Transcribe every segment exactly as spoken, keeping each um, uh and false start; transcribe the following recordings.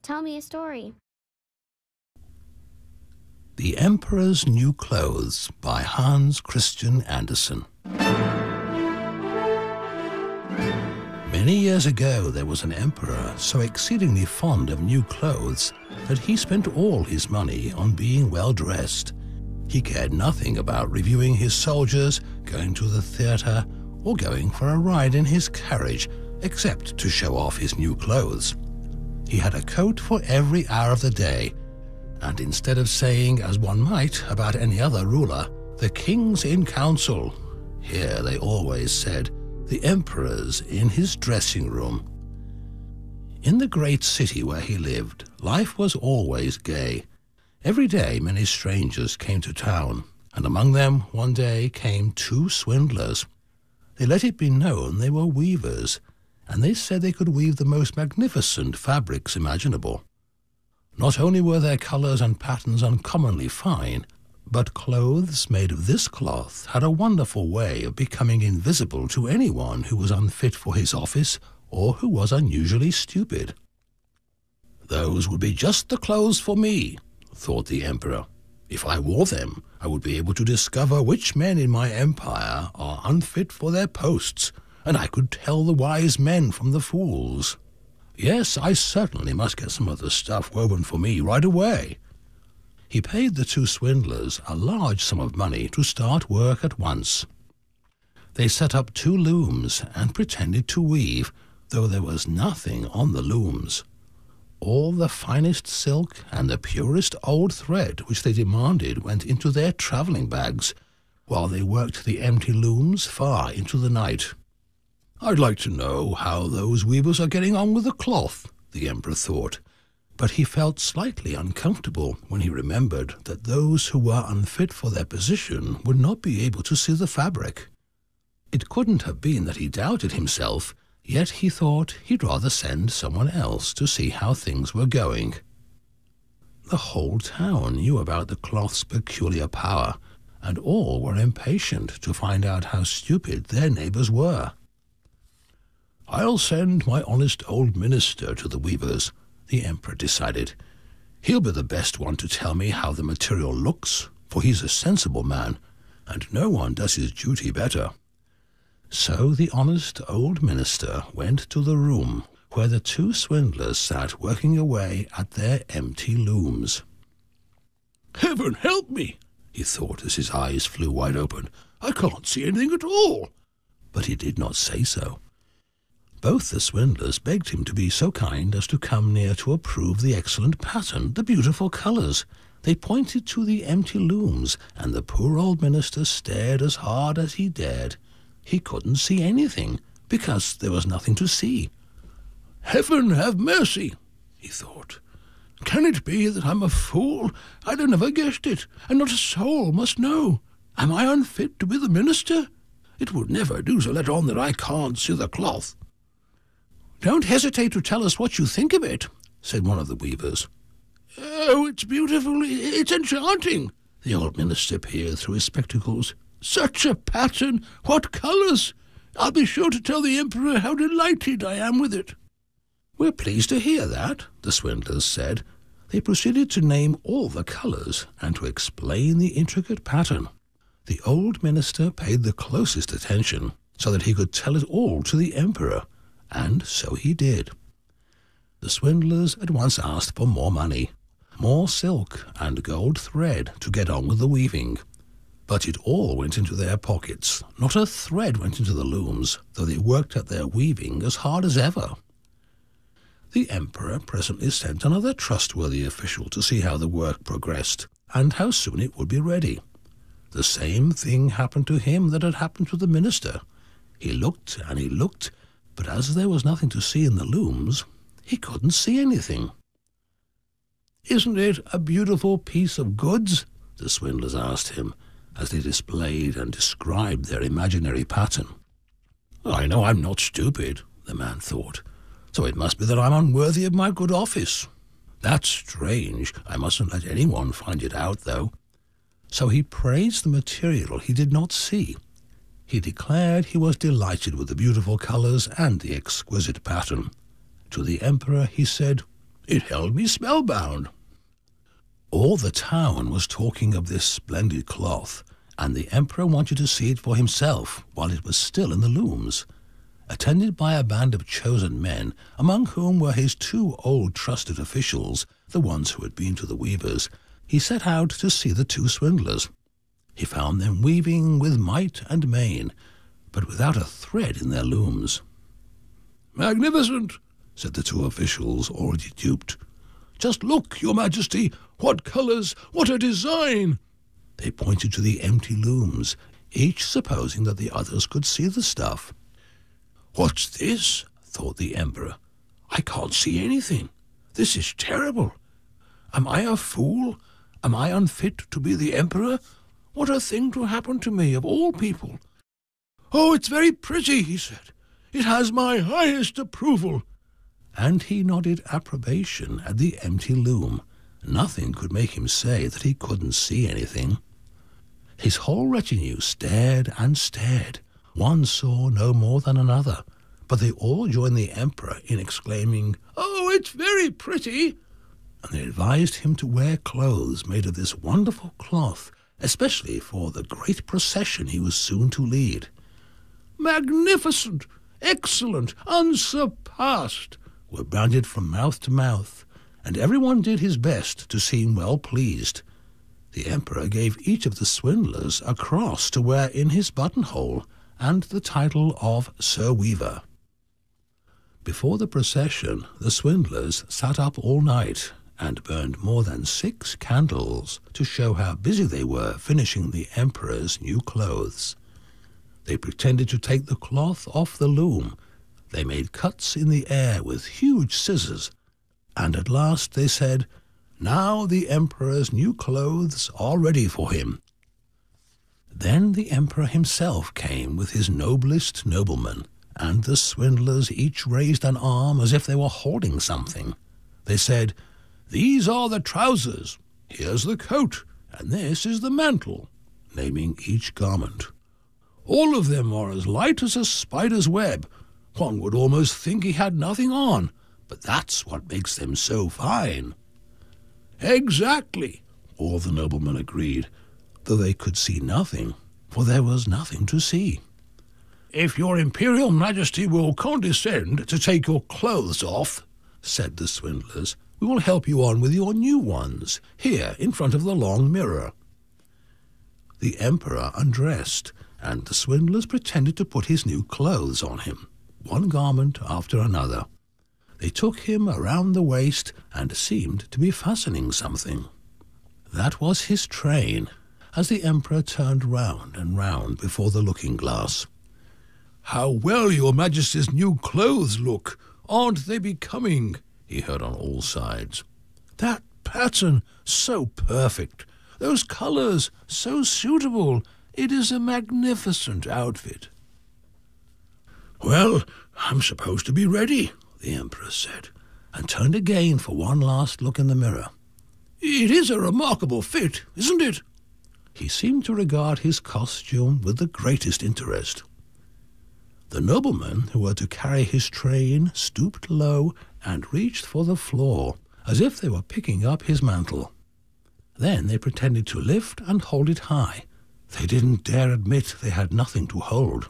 Tell me a story. The Emperor's New Clothes by Hans Christian Andersen. Many years ago there was an emperor so exceedingly fond of new clothes that he spent all his money on being well dressed. He cared nothing about reviewing his soldiers, going to the theatre, or going for a ride in his carriage, except to show off his new clothes. He had a coat for every hour of the day, and instead of saying, as one might about any other ruler, "The king's in council," here they always said, "The emperor's in his dressing room." In the great city where he lived, life was always gay. Every day many strangers came to town, and among them one day came two swindlers. They let it be known they were weavers, and they said they could weave the most magnificent fabrics imaginable. Not only were their colours and patterns uncommonly fine, but clothes made of this cloth had a wonderful way of becoming invisible to anyone who was unfit for his office or who was unusually stupid. "Those would be just the clothes for me," thought the emperor. "If I wore them, I would be able to discover which men in my empire are unfit for their posts, and I could tell the wise men from the fools. Yes, I certainly must get some of the stuff woven for me right away." He paid the two swindlers a large sum of money to start work at once. They set up two looms and pretended to weave, though there was nothing on the looms. All the finest silk and the purest old thread which they demanded went into their travelling bags, while they worked the empty looms far into the night. "I'd like to know how those weavers are getting on with the cloth," the emperor thought, but he felt slightly uncomfortable when he remembered that those who were unfit for their position would not be able to see the fabric. It couldn't have been that he doubted himself, yet he thought he'd rather send someone else to see how things were going. The whole town knew about the cloth's peculiar power, and all were impatient to find out how stupid their neighbours were. "I'll send my honest old minister to the weavers," the emperor decided. "He'll be the best one to tell me how the material looks, for he's a sensible man, and no one does his duty better." So the honest old minister went to the room where the two swindlers sat working away at their empty looms. "Heaven help me," he thought as his eyes flew wide open. "I can't see anything at all." But he did not say so. Both the swindlers begged him to be so kind as to come near to approve the excellent pattern, the beautiful colours. They pointed to the empty looms, and the poor old minister stared as hard as he dared. He couldn't see anything, because there was nothing to see. "Heaven have mercy," he thought. "Can it be that I'm a fool? I'd have never guessed it, and not a soul must know. Am I unfit to be the minister? It would never do to let on that I can't see the cloth." "Don't hesitate to tell us what you think of it," said one of the weavers. "Oh, it's beautiful, it's enchanting." The old minister peered through his spectacles. "Such a pattern! What colours! I'll be sure to tell the emperor how delighted I am with it." "We're pleased to hear that," the swindlers said. They proceeded to name all the colours and to explain the intricate pattern. The old minister paid the closest attention so that he could tell it all to the emperor, and so he did. The swindlers at once asked for more money, more silk and gold thread to get on with the weaving. But it all went into their pockets. Not a thread went into the looms, though they worked at their weaving as hard as ever. The emperor presently sent another trustworthy official to see how the work progressed, and how soon it would be ready. The same thing happened to him that had happened to the minister. He looked and he looked, but as there was nothing to see in the looms, he couldn't see anything. "Isn't it a beautiful piece of goods?" the swindlers asked him, as they displayed and described their imaginary pattern. "I know I'm not stupid," the man thought, "so it must be that I'm unworthy of my good office. That's strange. I mustn't let anyone find it out, though." So he praised the material he did not see. He declared he was delighted with the beautiful colours and the exquisite pattern. To the emperor he said, It held me spellbound." All the town was talking of this splendid cloth, and the emperor wanted to see it for himself while it was still in the looms. Attended by a band of chosen men, among whom were his two old trusted officials, the ones who had been to the weavers, he set out to see the two swindlers. He found them weaving with might and main, but without a thread in their looms. "Magnificent," said the two officials, already duped. "Just look, your majesty, what colours, what a design!" They pointed to the empty looms, each supposing that the others could see the stuff. "What's this?" thought the emperor. "I can't see anything. This is terrible. Am I a fool? Am I unfit to be the emperor? What a thing to happen to me, of all people!" "Oh, it's very pretty," he said. "It has my highest approval." And he nodded approbation at the empty loom. Nothing could make him say that he couldn't see anything. His whole retinue stared and stared. One saw no more than another, but they all joined the emperor in exclaiming, "Oh, it's very pretty!" And they advised him to wear clothes made of this wonderful cloth, especially for the great procession he was soon to lead. "Magnificent! Excellent! Unsurpassed!" were branded from mouth to mouth, and everyone did his best to seem well pleased. The emperor gave each of the swindlers a cross to wear in his buttonhole, and the title of Sir Weaver. Before the procession, the swindlers sat up all night and burned more than six candles to show how busy they were finishing the emperor's new clothes. They pretended to take the cloth off the loom. They made cuts in the air with huge scissors, and at last they said, "Now the emperor's new clothes are ready for him." Then the emperor himself came with his noblest noblemen, and the swindlers each raised an arm as if they were holding something. They said, "These are the trousers, here's the coat, and this is the mantle," naming each garment. "All of them are as light as a spider's web. One would almost think he had nothing on, but that's what makes them so fine." "Exactly," all the noblemen agreed, though they could see nothing, for there was nothing to see. "If your imperial majesty will condescend to take your clothes off," said the swindlers, "we will help you on with your new ones, here in front of the long mirror." The emperor undressed, and the swindlers pretended to put his new clothes on him, one garment after another. They took him around the waist and seemed to be fastening something. That was his train, as the emperor turned round and round before the looking-glass. "How well your majesty's new clothes look! Aren't they becoming?" he heard on all sides. "That pattern, so perfect! Those colours, so suitable! It is a magnificent outfit." "Well, I'm supposed to be ready," the emperor said, and turned again for one last look in the mirror. "It is a remarkable fit, isn't it?" He seemed to regard his costume with the greatest interest. The noblemen who were to carry his train stooped low and reached for the floor, as if they were picking up his mantle. Then they pretended to lift and hold it high. They didn't dare admit they had nothing to hold.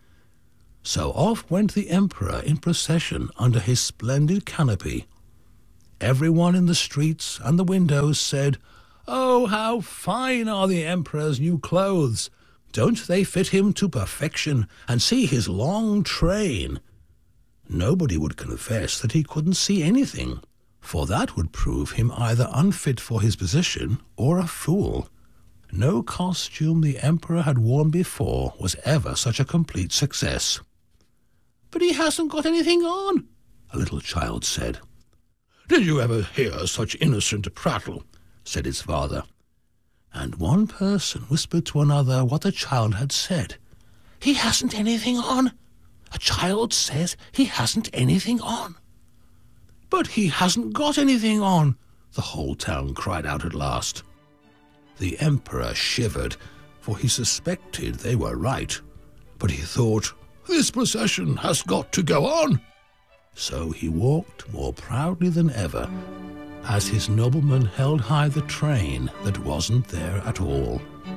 So off went the emperor in procession under his splendid canopy. Everyone in the streets and the windows said, "Oh, how fine are the emperor's new clothes! Don't they fit him to perfection? And see his long train!" Nobody would confess that he couldn't see anything, for that would prove him either unfit for his position or a fool. No costume the emperor had worn before was ever such a complete success. "But he hasn't got anything on," a little child said. "Did you ever hear such innocent prattle?" said its father. And one person whispered to another what the child had said. "He hasn't anything on. A child says he hasn't anything on." "But he hasn't got anything on," the whole town cried out at last. The emperor shivered, for he suspected they were right. But he thought, "This procession has got to go on." So he walked more proudly than ever, as his nobleman held high the train that wasn't there at all.